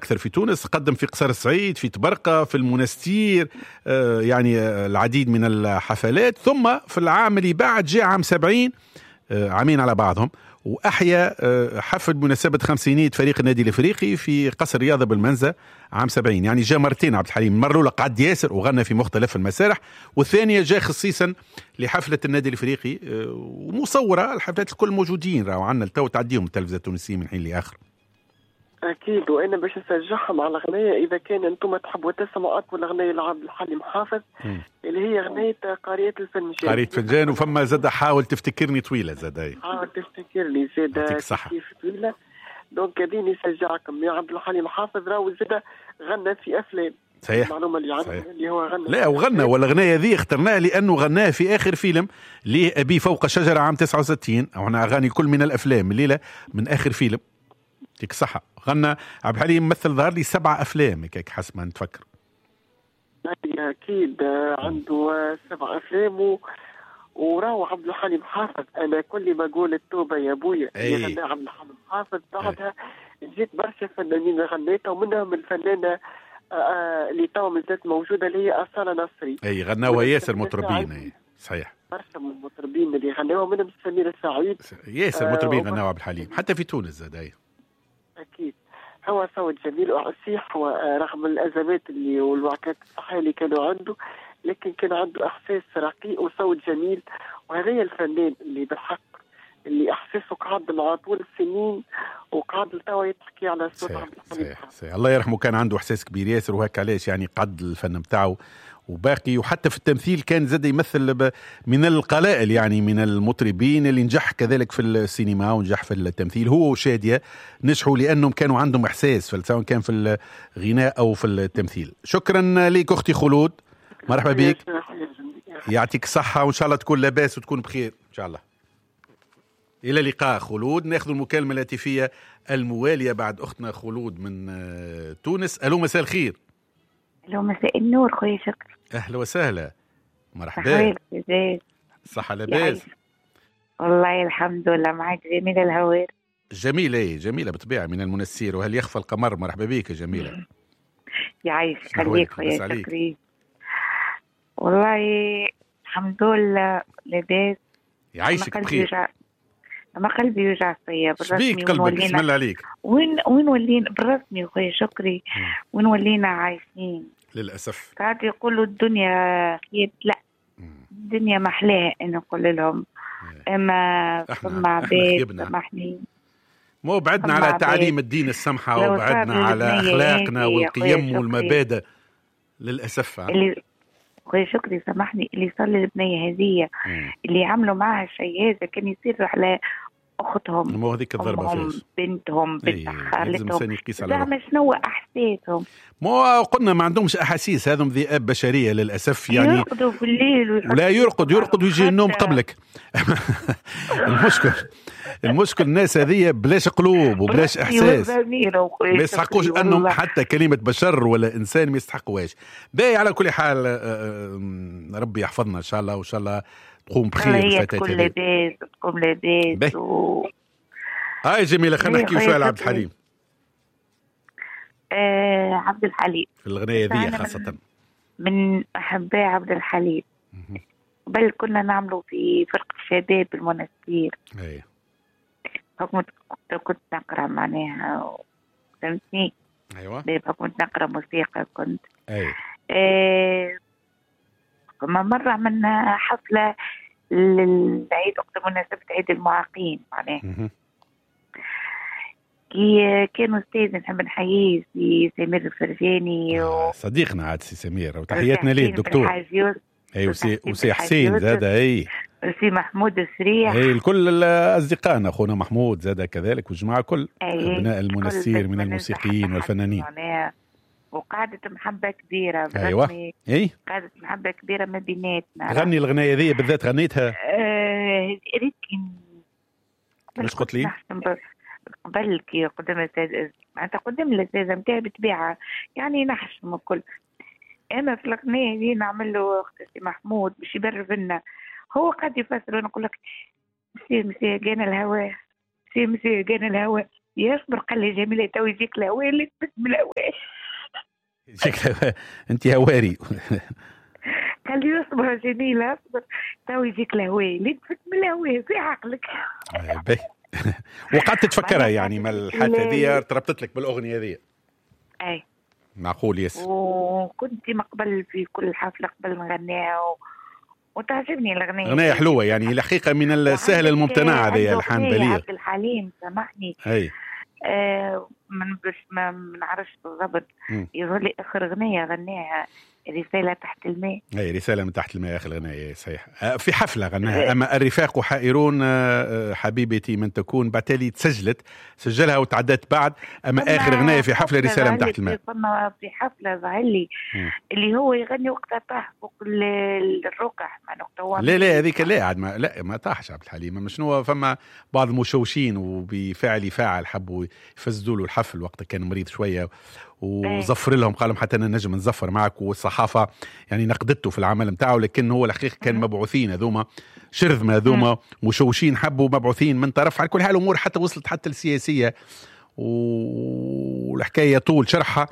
أكثر في تونس، قدم في قصر السعيد، في تبرقة، في المنستير، يعني العديد من الحفلات. ثم في العام اللي بعد جاء عام 70، عامين على بعضهم، وأحيا حفل بمناسبة 50 فريق النادي الإفريقي في قصر رياضة بالمنزة عام 70. يعني جاء مرتين عبد الحليم، المرة الأولى قعد ياسر وغنى في مختلف المسارح، والثانية جاء خصيصا لحفلة النادي الإفريقي، ومصورة الحفلات الكل موجودين، راهو عنا التو تعديهم التلفزة التونسية من حين لآخر. أكيد، وأنا باش نشجعهم على الأغنية إذا كان أنتم تحبوا تسمعوا أطول أغنية لعبد الحليم حافظ اللي هي أغنية قارئة الفنجان. قارئة الفنجان، وفما زاد حاول تفتكرني طويلة، زاد حاول تفتكرني زاد كيف طويلة. دونك قاعدين يشجعكم يا عبد الحليم حافظ، راهو زاد غنى في أفلام. صحيح. المعلومة اللي عندي اللي هو غنى، لا وغنى، والأغنية ذي اخترناها لأنه غناها في آخر فيلم ليه أبي فوق شجرة عام 69. أو أنا أغاني كل من الأفلام الليلة من آخر فيلم. يك صحة، غنى عبد الحليم مثل ظهر لي 7 أفلام هيك حسب ما نتفكر. أكيد عنده 7 أفلام وراهو عبد الحليم حافظ. أنا كل ما أقول التوبة يا أبويا اللي غنى عبد الحليم حافظ، بعدها جيت برشا فنانين غنيتها، ومنهم الفنانة اللي تو مازالت موجودة اللي هي أصالة نصري. أي غناوها ياسر مطربين. أي صحيح، برشا من المطربين اللي غناوها، منهم سمير السعيد. ياسر مطربين غناوا عبد الحليم حتى في تونس زاد. أكيد هو صوت جميل وأصيح، ورغم الأزمات اللي والوعكات الصحية اللي كانوا عنده، لكن كان عنده إحساس رقيق وصوت جميل. وهذا الفنان اللي بالحق اللي إحساسه قعد مع طول السنين وقعد توا يتحكي على صوت عبد الحليم. صحيح. الله يرحمه، كان عنده إحساس كبير ياسر، وهيك علاش يعني قد الفن بتاعه وباقي. وحتى في التمثيل كان زاد يمثل من القلائل، يعني من المطربين اللي نجح كذلك في السينما ونجح في التمثيل. هو وشادية نجحوا لأنهم كانوا عندهم إحساس، سواء كان في الغناء أو في التمثيل. شكرا لك أختي خلود، مرحبا بك، يعطيك الصحة، وإن شاء الله تكون لاباس وتكون بخير إن شاء الله. إلى اللقاء خلود. ناخذ المكالمة الهاتفية الموالية بعد أختنا خلود من تونس. ألو، مساء الخير. ألو، مساء النور خويا شكر. أهلا وسهلا، مرحبا. صحة لاباس؟ والله الحمد لله. معك جميلة الهوير. جميلة، جميلة بالطبيعة من المنستير، وهل يخفى القمر. مرحبا بك جميلة. يعيش خليك خويا شكري. والله الحمد لله لاباس. يعيشك بخير. أما قلبي يوجع فيا بالرسمي. شبيك قلبك؟ بسم الله عليك. وين ولينا بالرسمي خويا شكري؟ وين ولينا عايشين للأسف. قاعد يقولوا الدنيا خيب. لا، الدنيا محلاها أنا نقول لهم. أما ثم عباد سامحني، مو بعدنا على تعاليم الدين السمحة، وبعدنا على أخلاقنا والقيم والمبادئ للأسف. خويا شكري سامحني، اللي صار للبنية هذه اللي عملوا معها الشيء هذا كان يصير على أختهم، مو هذيك الضربة فيش بنتهم، بنت خالتهم، زعما شنو أحساسهم؟ مو قلنا ما عندهمش أحاسيس، هذم ذئاب بشرية للأسف. يعني يرقدوا في الليل ولا يرقد ويجي النوم قبلك. المشكل الناس هذه بلاش قلوب وبلاش إحساس، ما يستحقوش أنهم حتى كلمة بشر ولا إنسان ما يستحقوهاش. باقي على كل حال ربي يحفظنا إن شاء الله، وإن شاء الله تقوم بخير. تكون لاباس هاي جميلة. خلينا نحكي شوية على عبد الحليم. عبد الحليم في الغناية ذي خاصة من أحباء عبد الحليم. بل كنا نعملوا في فرقة شباب المنستير. كنت نقرأ معناها، فهمتني؟ أيوة. كنت نقرأ موسيقى كنت. مرة عملنا حفلة للعيد وقت مناسبة عيد المعاقين معناها. كانوا أستاذ نحب نحييه سي سمير الفرجاني صديقنا عاد سي سمير، وتحياتنا ليه الدكتور. اي وسي حسين زاد، اي وسي محمود السريح، اي الكل اصدقائنا، اخونا محمود زاد كذلك، والجماعه كل ابناء المنستير من الموسيقيين والفنانين. وقعدت محبة كبيرة. أيوة. إيه؟ قعدت محبة كبيرة ما بيناتنا. غني الغناية ذي بالذات غنيتها؟ ريت مش قلت لي؟ قبل كي قدام الأستاذ، معناتها قدام الأستاذ متاعي بتبيعها يعني نحشم الكل. أنا في الغناية ذي نعمل له أختي محمود باش يبرر لنا، هو قاعد يفسر وأنا نقول لك مسي جانا الهواء، مسي جانا الهواء، يصبر قال لي جميلة تو يجيك الهواء اللي تبت بالهواء. انت هواري. قال لي اصبر جميلة اصبر تو يجيك الهواء اللي تفك من الهواء في عقلك. وقعدت تتفكرها يعني ما الحادثة هذه تربطت لك بالأغنية هذه؟ اي معقول يس. وكنت مقبل في كل حفلة قبل نغنيها وتعجبني الأغنية. أغنية حلوة يعني الحقيقة من السهل الممتنع هذه الحان بليغ. عبد الحليم سامحني. أي ما نعرفش بالضبط. يظهر لي آخر أغنية غنيها رسالة تحت الماء. أي رسالة من تحت الماء آخر أغنية صحيح. في حفلة غناها أما الرفاق حائرون حبيبتي من تكون بعتالي سجلها وتعدت بعد. أما آخر أغنية في حفلة رسالة من تحت الماء. في حفلة ظهرلي اللي هو يغني وقتها طاح فوق الرقح مع نقطة. لا هذيك لا عاد ما طاحش عبد الحليم. مش نوع فما بعض المشوشين وبفعل فاعل حبوا يفسدوا له الحفل وقت كان مريض شوية وزفر لهم قال لهم حتى أنا نجم نزفر معك. والصحافة يعني نقدته في العمل متاعه لكن هو الحقيقة كان مبعوثين هذوما شرذمة هذوما مشوشين حبوا مبعوثين من طرف. على كل حال أمور حتى وصلت حتى السياسية والحكاية طول شرحها.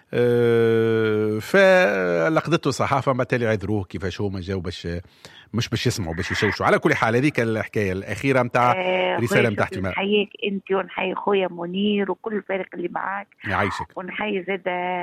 فلقدته الصحافة ما تالي عذروه كيفاش هو ما جاو مش باش يسمعوا باش يشوشوا. على كل حال هذيك الحكاية الأخيرة متاع رسالة من تحت الماء. نحييك أنت ونحيي خويا منير وكل الفريق اللي معاك. يعيشك. ونحيي زاد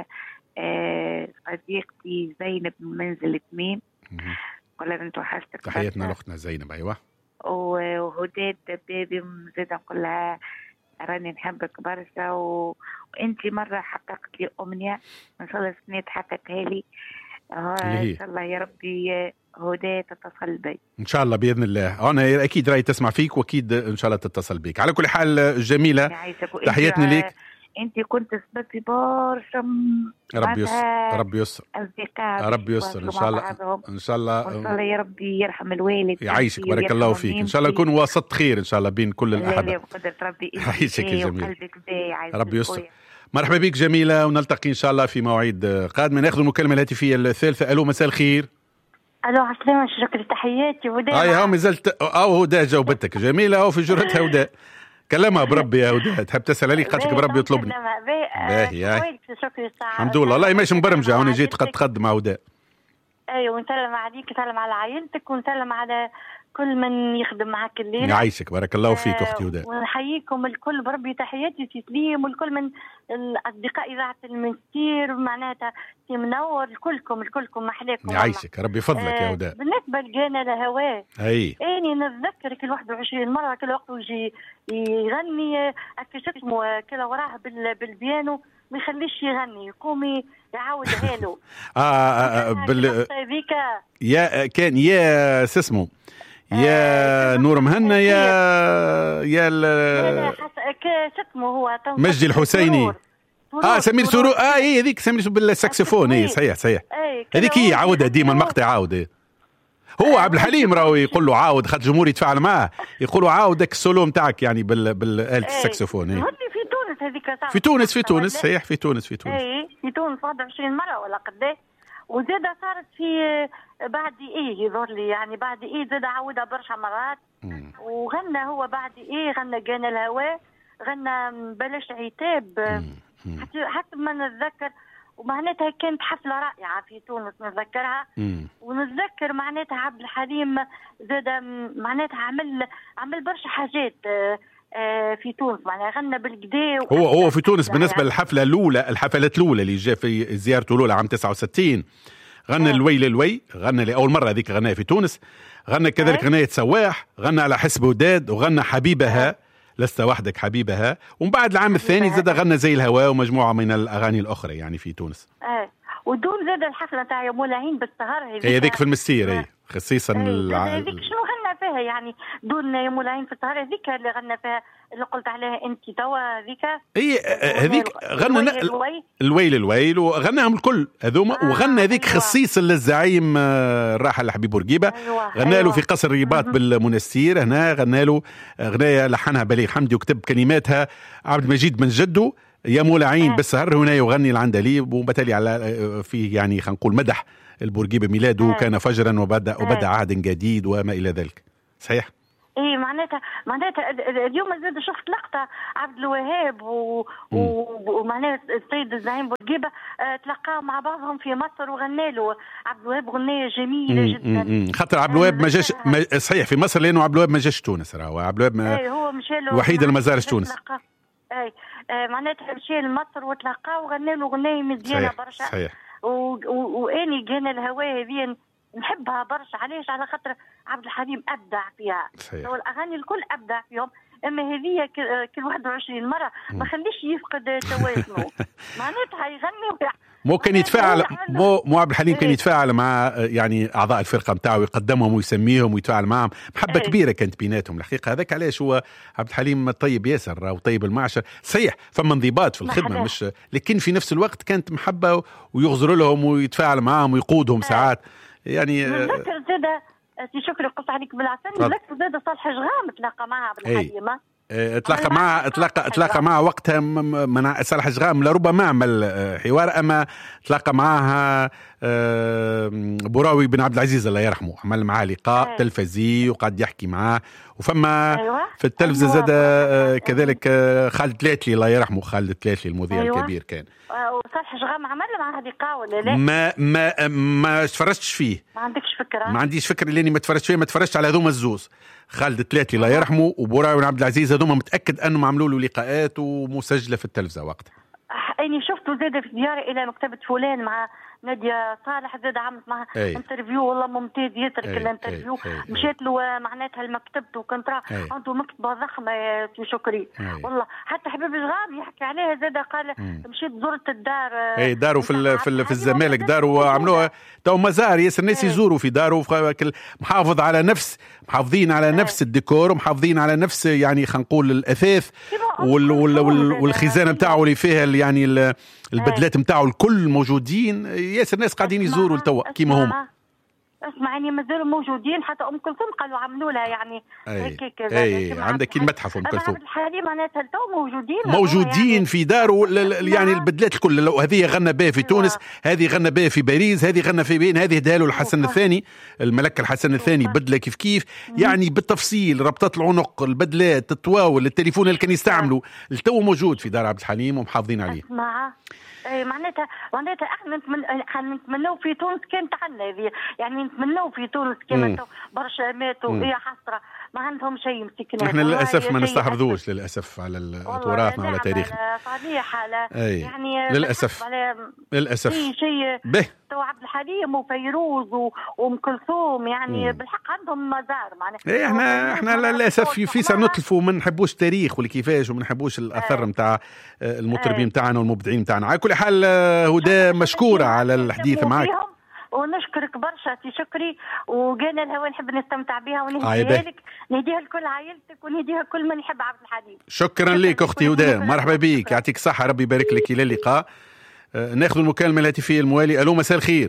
صديقتي زينب من منزل تميم. كلنا انتو حاجتك. تحياتنا لأختنا زينب. أيوة. وهداد بابي زاد نقولها راني نحبك برشا وانتي مرة حققت لي أمنية إن شاء الله السنة تحققها لي. إن شاء الله يا ربي هدى تتصل بي إن شاء الله بإذن الله. أنا أكيد رأي تسمع فيك وأكيد إن شاء الله تتصل بيك. على كل حال جميلة تحياتنا ليك. أنت كنت سبب في برشا ربي يسر أصدقاء ربي يسر إن شاء الله إن شاء الله. وإن شاء الله يا ربي يرحم الوالد يعيشك بارك الله فيك. إن شاء الله يكون وسط خير إن شاء الله بين كل الأحبة. بقدرة ربي يعيشك يا جميل. ربي يسر. الكوية. مرحبا بك جميلة ونلتقي إن شاء الله في موعد قادم. ناخذ المكالمة الهاتفية الثالثة. ألو مساء الخير. ألو عسلامة شكرا تحياتي هدى. هاو مازلت أو هدى جاوبتك جميلة أو في جرتها هدى. كلمها بربي يا هدى تحب تسأل عليك خاطرك بربي يطلبني. باهي الحمد لله والله ماشي مبرمجة أنا جيت قد مع هدى. أيوة ونسلم عليك نسلم على عائلتك ونسلم على كل من يخدم معك الليل. يعيشك بارك الله فيك أختي هدى. ونحييكم الكل بربي تحياتي في سليم والكل من الأصدقاء إذاعة المنستير معناتها في منور الكلكم محلاكم. يعيشك ربي فضلك يا هدى. بالنسبة لجانا لهواه أني نتذكر كل 21 مرة كل وقت يجي يغني أكيد اسمه كلا وراه بالبيانو ما يخليش يغني يقوم يعاود هالو. يا كان يا اسمه يا نور مهنا يا اسمه هو مجدي الحسيني. سمير سرور. هي هذيك سمير بالساكسفون. هي صحيح هذيك هي عاودها ديما المقطع عاود. هو عبد الحليم راهو يقول له عاود خاطر الجمهور يتفاعل معاه يقولوا عاودك السولو نتاعك يعني بالآلة الساكسفون. في تونس صحيح في تونس في تونس 21 مرة ولا قديه. وزادة صارت في بعد يظهر لي يعني بعد زاد عاودها برشا مرات. وغنى هو بعد غنى جانا الهواء غنى بلاش عتاب حتى ما نتذكر. ومعناتها كانت حفلة رائعة في تونس نتذكرها. ونتذكر معناتها عبد الحليم زاد معناتها عمل برشا حاجات في تونس معناها غنى بالقدي. هو في تونس بالنسبة للحفلة الأولى الحفلات الأولى اللي جاء في زيارته الأولى عام 69 غنى الوي غنى لأول مرة هذيك غناها في تونس. غنى كذلك غناية سواح غنى على حسب وداد وغنى حبيبها لست وحدك حبيبها. ومن بعد العام الثاني زاد غنى زي الهواء ومجموعة من الأغاني الأخرى يعني في تونس. ودون زاد الحفلة تاع يا مولعين بالسهر هي ذيك في المستير خصيصا هذيك شنو غنى فيها يعني دون يا مولعين في السهر هذيك اللي غنى فيها اللي قلت عليها انت توا هذيك. هذيك غنى الويل وغناهم الكل هذوما. وغنى هذيك خصيصا للزعيم الراحل حبيب بورقيبة. غنى له في قصر الرباط بالمنستير هنا. غنى له غناية لحنها بليغ حمدي وكتب كلماتها عبد المجيد بن جدو يا مولعين بالسهر هنا يغني العندليب. وبالتالي على فيه يعني خلينا نقول مدح البورقيبة ميلاده كان فجرا وبدأ عهد جديد وما إلى ذلك. صحيح ايه معناتها اليوم زاد شفت لقطه عبد الوهاب ومعناتها السيد الزعيم بورقيبه تلقاو مع بعضهم في مصر وغنى له عبد الوهاب اغنيه جميله جدا. خاطر عبد الوهاب ما جاش صحيح في مصر، لانه عبد الوهاب ما جاش تونس، راهو عبد الوهاب هو مشى له الوحيد اللي ما زارش تونس. معناتها مشى لمصر وتلقاه وغنى له اغنيه مزيانه برشا. صحيح. واني كان الهواء هذه نحبها برشا. علاش؟ على خاطر عبد الحليم ابدع فيها. والاغاني الكل ابدع فيهم، اما هذه كل 21 مره ما خليش يفقد توازنه. معناتها يغني مو كان يتفاعل مو عبد الحليم كان يتفاعل مع يعني اعضاء الفرقه نتاعو، يقدمهم ويسميهم ويتفاعل معهم، محبه كبيره كانت بيناتهم الحقيقه. هذاك علاش هو عبد الحليم طيب ياسر وطيب المعشر. صحيح فما انضباط في الخدمه مش، لكن في نفس الوقت كانت محبه ويغزر لهم ويتفاعل معهم ويقودهم ساعات يعني. نذكر زاده شكرا قص عليك بالعسل. نذكر زاده صالح جغام تلاقى معها عبد الحليم. تلاقى معها وقتها من صالح جغام لربما عمل حوار، اما تلاقى معها بوراوي بن عبد العزيز الله يرحمه، عمل معاه لقاء تلفزي وقعد يحكي معاه. وفما في التلفزة زاد كذلك خالد تلاتلي الله يرحمه، خالد تلاتلي المذيع الكبير كان. وصالح جغام عمل معها لقاء ولا لا؟ ما تفرجتش فيه. ما عندكش فكرة؟ ما عنديش فكرة لاني ما تفرجتش فيه. ما تفرجتش على هذوما الزوز، خالد تلاتلي الله يرحمه وبوراوي بن عبد العزيز، هذوما متأكد انهم عملوا له لقاءات ومسجلة في التلفزة وقتها. اني شفته زاد في زيارة الى مكتبة فلان مع نادية صالح، زاد عملت معها انترفيو والله ممتاز يترك الانترفيو. مشيت له معناتها المكتبة وكنت عنده مكتبة ضخمة يا شكري والله. حتى حبيب جغام يحكي عليها زاد، قال مشيت زرت الدار. داروا في الزمالك، داروا عملوها تو مزار ياسر الناس يزوروا في داره، محافظين على نفس الديكور ومحافظين على نفس يعني خلينا نقول الاثاث والخزانه نتاعو اللي فيها يعني البدلات نتاعو الكل موجودين. ياسر الناس قاعدين يزوروا لتوا كيما هم. اسمعني مازالوا موجودين، حتى ام كلثوم قالوا عملوا لها يعني هيك عندك المتحف ام كلثوم. عبد الحليم معناتها تو موجودين يعني في داره يعني البدلات الكل. لو هذه غنى بها في تونس، هذه غنى بها في باريس، هذه غنى في بين، هذه هداها له الحسن الثاني، الملك الحسن الثاني بدله كيف يعني بالتفصيل، ربطات العنق، البدلات، الطواول، التليفون اللي كان يستعملوا التو موجود في دار عبد الحليم ومحافظين عليه. معناتها احنا نتمنوا في تونس كانت عندنا هذه، يعني نتمنوا في تونس كما برشا ماتوا يا حسره ما عندهم شيء مسكنا. احنا للاسف ما نستحفظوش للاسف على تراثنا وعلى تاريخنا. صحيح يعني للاسف شيء تو عبد الحليم وفيروز وام كلثوم يعني بالحق عندهم مزار معناها. احنا للاسف في سنتلفوا، ما نحبوش التاريخ واللي كيفاش، وما نحبوش الاثر نتاع المطربين نتاعنا والمبدعين نتاعنا. على كل حال هدى مشكوره على الحديث معك، ونشكرك برشا سي شكري، وقالنا الهوى نحب نستمتع بها ونهديها لك، نهديها لكل عائلتك ونهديها كل من يحب عبد الحليم. شكرا لك اختي هدى، مرحبا بك، يعطيك الصحه، ربي يبارك لك. الى اللقاء. ناخذ المكالمه الهاتفيه الموالي. الو مساء الخير.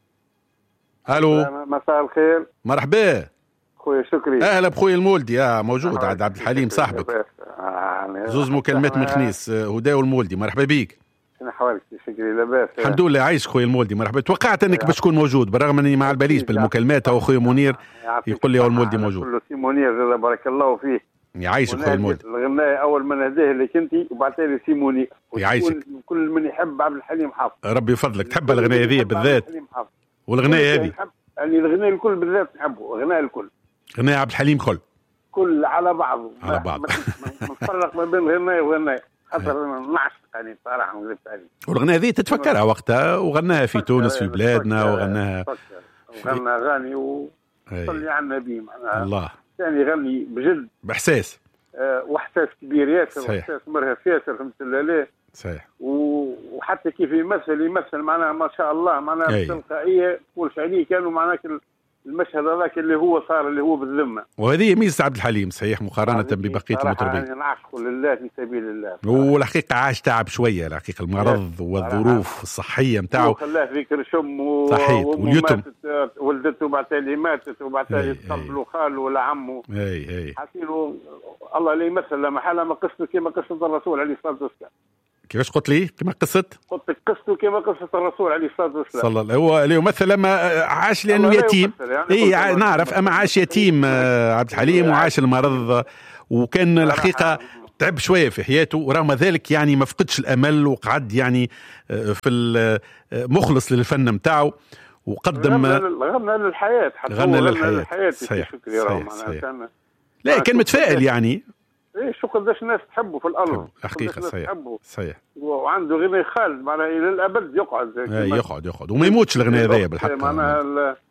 الو مساء الخير. مرحبا خويا شكري. اهلا بخويا المولدي. موجود عبد الحليم صاحبك. زوز مكالمات من خنيس، هدى والمولدي. مرحبا بيك. شنو احوالك شكري؟ لاباس الحمد لله. عايش خويا المولدي. مرحبا. توقعت انك باش تكون موجود بالرغم اني مع الباليش بالمكالمات. او خويا منير يقول لي هو المولدي موجود. كله سي منير بارك الله فيه. يعيشك خويا المولدي. الغناء اول من هداه لك انت وبعد لي سي منير. يعيشك. كل من يحب عبد الحليم حافظ. ربي يفضلك. تحب الغناء هذه بالذات والغناء هذه؟ يعني الغناء الكل بالذات نحبه، الغناء الكل. غناء عبد الحليم كل على بعضه. على بعض. نفرق ما بين غناء وغناء. خاطر نعشق يعني صراحه نقول لك. والغناء هذه تتفكرها وقتها وغناها في تونس في بلادنا وغناها. غنى اغاني وصلي على النبي معناها. الله. ثاني يغني بجد باحساس. واحساس كبير ياسر، واحساس مرهف ياسر، فهمت لا؟ صحيح. وحتى كيف يمثل معناها ما شاء الله معناها بتلقائيه تقولش عليه كانوا معناها المشهد هذاك اللي هو صار اللي هو بالذمه. وهذه ميزه عبد الحليم صحيح مقارنه ببقيه المطربين. يعني نعشقه لله في سبيل الله. والحقيقه عاش تعب شويه الحقيقه، المرض والظروف الصحيه نتاعو خلاه في كرشم صحيح. واليتم ولدته بعتالي ماتت وبعتالي تقبلوا خاله ولا عمه. اي حاسينه الله لا يمثل لا محاله ما قصته كما قصه الرسول عليه الصلاه والسلام. كيفاش قلت لي كما قصت؟ قلت لك قصته كما قصة الرسول عليه الصلاة والسلام. صلى الله. هو اللي يمثل لما عاش لأنه يتيم. يعني نعرف أما عاش يتيم عبد الحليم وعاش المرض، وكان الحقيقة تعب شوية في حياته، ورغم ذلك يعني ما فقدش الأمل وقعد يعني في مخلص للفن متاعه وقدم غنى للحياة. غنى للحياة. صحيح. لا كان متفائل يعني. ايه شو قداش الناس تحبه في الارض حقيقه. صحيح وعنده غناء خالد معناها الى الابد يقعد وما يموتش الغناء هذايا بالحق. معناها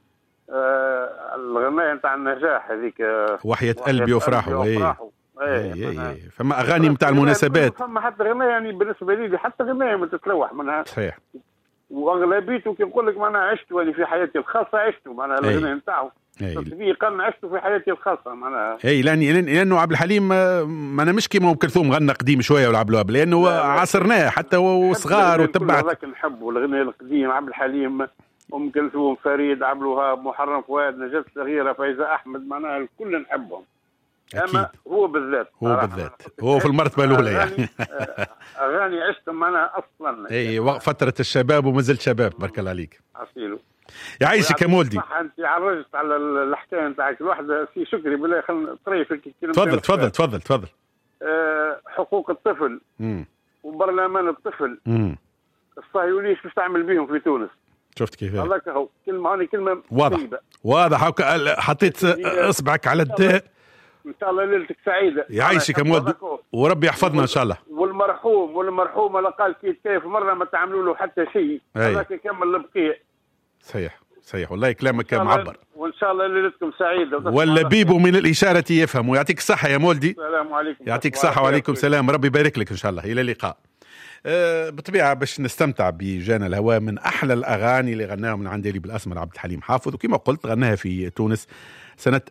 الغناء نتاع النجاح هذيك وحياة قلبي وفراحه. فما اغاني نتاع المناسبات، فما حتى غناء يعني بالنسبه لي حتى غناء ما تتلوح منها. صحيح. واغلبيته كي نقول لك معناها عشته اللي في حياتي الخاصه عشته معناها الغناء نتاعو تطبيقا عشته في حياتي الخاصه معناها. لانه عبد الحليم ما انا مش كيما ام كلثوم غنى قديم شويه ولا عبد الوهاب، لانه عاصرناه حتى وصغار وتبعت. هذاك نحبه الغناء القديم، عبد الحليم، ام كلثوم، فريد، عبد الوهاب، محرم فؤاد، نجاة الصغيره، فايزه احمد، معناها الكل نحبهم. اما هو بالذات هو في المرتبه الاولى يعني. اغاني عشتهم معناها اصلا فتره الشباب وما زلت شباب. بارك الله عليك. عسيلو يعيشك يا مولدي. انت عرجت على الحكايه نتاعك الواحده في شكري بالله. خلينا نطريف الكلمه. تفضل. حقوق الطفل وبرلمان الطفل الصهيوني باش تعمل بيهم في تونس. شفت كيف هذاك هو كلمه واضح حطيت اصبعك على الداء. ان شاء الله ليلتك سعيده. يعيشك يا مولد وربي يحفظنا ان شاء الله. والمرحوم لقال كيف مره ما تعملوا له حتى شيء، هذاك يكمل البقيه. صحيح والله كلامك معبر. وان شاء الله ليلتكم سعيده. واللبيب من الاشاره يفهم. ويعطيك الصحه يا مولدي. السلام عليكم. يعطيك الصحه. وعليكم السلام. ربي يبارك لك ان شاء الله. الى اللقاء. بالطبيعه باش نستمتع بجانا الهواء من احلى الاغاني اللي غناها من عندي بالاسمر عبد الحليم حافظ، وكما قلت غناها في تونس سنه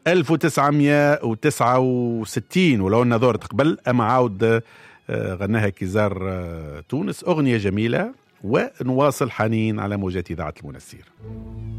1969 ولو انها دورت قبل، اما عاود غناها كزار تونس. اغنيه جميله، ونواصل حنين على موجات اذاعه المنسير.